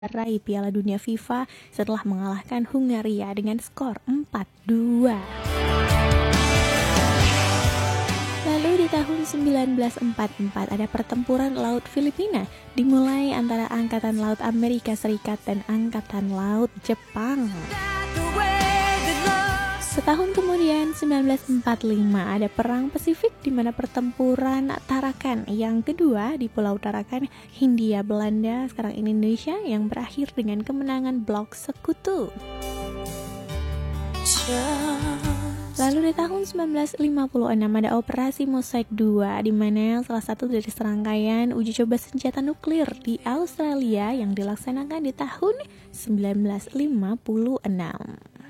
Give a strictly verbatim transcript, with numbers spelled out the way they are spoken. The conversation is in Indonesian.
meraih Piala Dunia FIFA setelah mengalahkan Hungaria dengan skor empat dua. Lalu di tahun seribu sembilan ratus empat puluh empat ada pertempuran Laut Filipina dimulai antara Angkatan Laut Amerika Serikat dan Angkatan Laut Jepang. Setahun kemudian, seribu sembilan ratus empat puluh lima, ada Perang Pasifik di mana pertempuran Tarakan yang kedua di Pulau Tarakan, Hindia Belanda, sekarang Indonesia, yang berakhir dengan kemenangan Blok Sekutu. Lalu di tahun seribu sembilan ratus lima puluh enam ada Operasi Mosaic dua, di mana salah satu dari serangkaian uji coba senjata nuklir di Australia yang dilaksanakan di tahun seribu sembilan ratus lima puluh enam.